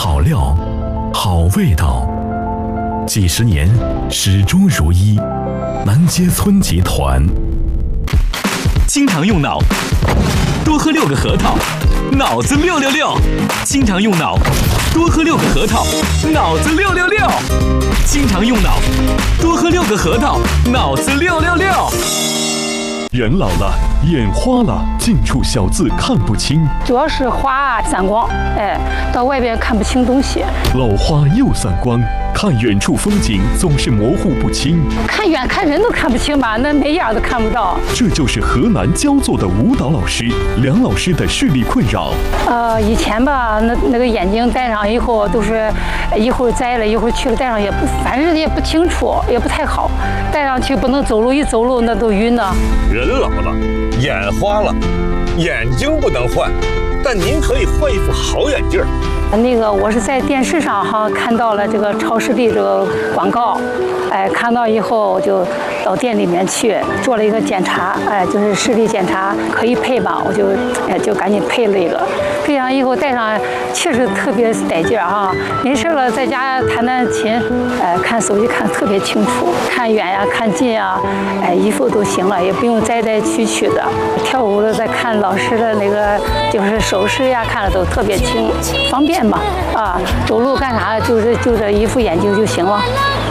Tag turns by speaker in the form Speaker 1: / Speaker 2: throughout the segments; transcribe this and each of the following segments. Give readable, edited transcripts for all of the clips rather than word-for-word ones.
Speaker 1: 好料，好味道，几十年始终如一。南街村集团。
Speaker 2: 经常用脑，多喝6个核桃，脑子666。经常用脑，多喝6个核桃，脑子666。经常用脑，多喝6个核桃，脑子666。
Speaker 1: 人老了，眼花了，近处小字看不清，
Speaker 3: 主要是花散光，到外边看不清东西。
Speaker 1: 老花又散光，看远处风景总是模糊不清，
Speaker 3: 看远看人都看不清吧，那眉眼都看不到。
Speaker 1: 这就是河南焦作的舞蹈老师梁老师的视力困扰。
Speaker 3: 以前吧，那个眼镜戴上以后都是一会儿摘了，一会儿去了，戴上也不，反正也不清楚，也不太好。戴上去不能走路，一走路那都晕呢。
Speaker 4: 人老了，眼花了，眼睛不能换，但您可以换一副好眼镜。
Speaker 3: 那个我是在电视上看到了这个超视力这个广告，看到以后我就到店里面去做了一个检查，就是视力检查可以配嘛，我就赶紧配了一个，配上以后戴上确实特别带劲啊！没事了在家弹弹琴，看手机看特别清楚，看远呀看近呀，衣服都行了，也不用摘摘取取的。跳舞的在看老师的那个就是手势呀，看了都特别清，方便嘛。走路干啥就这一副眼镜就行了。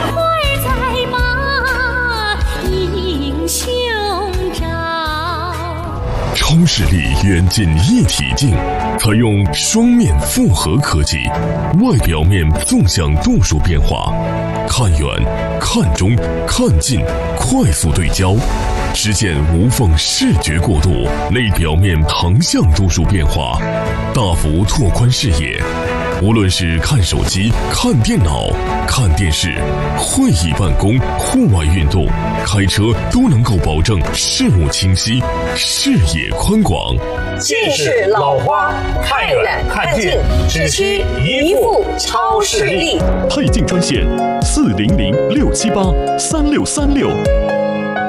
Speaker 1: 超视力远近一体镜，采用双面复合科技，外表面纵向度数变化，看远、看中、看近，快速对焦，实现无缝视觉过渡；内表面横向度数变化，大幅拓宽视野。无论是看手机、看电脑、看电视、会议办公、户外运动、开车，都能够保证视物清晰、视野宽广。
Speaker 5: 近视老花，看远看近，只需一副超视力。
Speaker 1: 配镜专线：400-678-3636。